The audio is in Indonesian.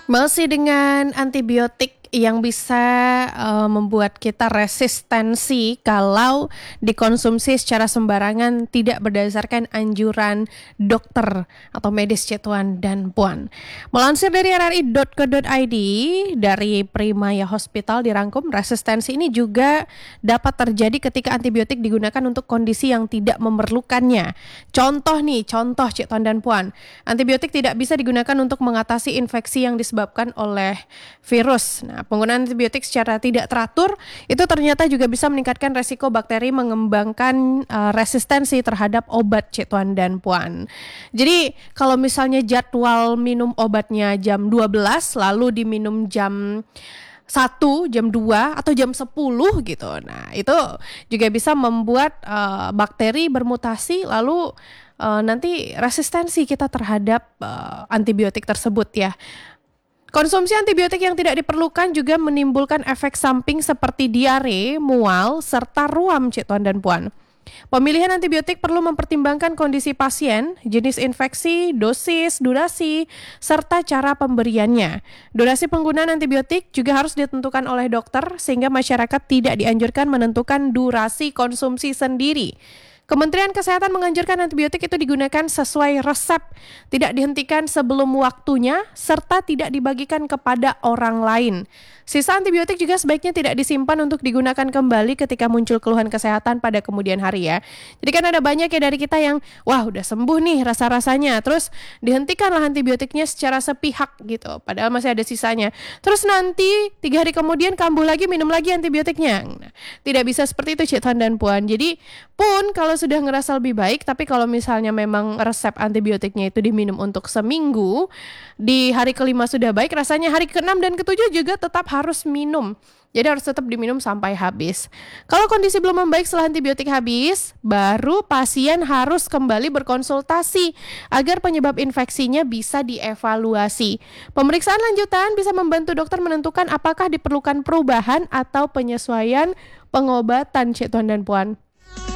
Masih dengan antibiotik yang bisa, membuat kita resistensi kalau dikonsumsi secara sembarangan tidak berdasarkan anjuran dokter atau medis ya Tuan dan Puan. Melansir dari rri.co.id, dari Primaya Hospital dirangkum resistensi ini juga dapat terjadi ketika antibiotik digunakan untuk kondisi yang tidak memerlukannya. Contoh Cik Tuan dan Puan, antibiotik tidak bisa digunakan untuk mengatasi infeksi yang disebabkan oleh virus. Nah, penggunaan antibiotik secara tidak teratur itu ternyata juga bisa meningkatkan resiko bakteri mengembangkan resistensi terhadap obat Cik Tuan dan Puan. Jadi kalau misalnya jadwal minum obatnya jam 12 lalu diminum jam 1, jam 2 atau jam 10 gitu. Nah, itu juga bisa membuat bakteri bermutasi lalu nanti resistensi kita terhadap antibiotik tersebut ya. Konsumsi antibiotik yang tidak diperlukan juga menimbulkan efek samping seperti diare, mual, serta ruam Cik Tuan dan Puan. Pemilihan antibiotik perlu mempertimbangkan kondisi pasien, jenis infeksi, dosis, durasi, serta cara pemberiannya. Durasi penggunaan antibiotik juga harus ditentukan oleh dokter sehingga masyarakat tidak dianjurkan menentukan durasi konsumsi sendiri. Kementerian Kesehatan menganjurkan antibiotik itu digunakan sesuai resep, tidak dihentikan sebelum waktunya, serta tidak dibagikan kepada orang lain. Sisa antibiotik juga sebaiknya tidak disimpan untuk digunakan kembali ketika muncul keluhan kesehatan pada kemudian hari ya. Jadi kan ada banyak ya dari kita yang, wah udah sembuh nih rasa-rasanya, terus dihentikanlah antibiotiknya secara sepihak gitu, padahal masih ada sisanya. Terus nanti 3 hari kemudian kambuh lagi, minum lagi antibiotiknya. Nah, tidak bisa seperti itu Cik Tuan dan Puan. Jadi pun kalau sudah ngerasa lebih baik, tapi kalau misalnya memang resep antibiotiknya itu diminum untuk seminggu, di hari kelima sudah baik rasanya, hari ke-6 dan ke-7 juga tetap harus minum. Jadi harus tetap diminum sampai habis. Kalau kondisi belum membaik setelah antibiotik habis, baru pasien harus kembali berkonsultasi agar penyebab infeksinya bisa dievaluasi. Pemeriksaan lanjutan bisa membantu dokter menentukan apakah diperlukan perubahan atau penyesuaian pengobatan Cik Tuan dan Puan.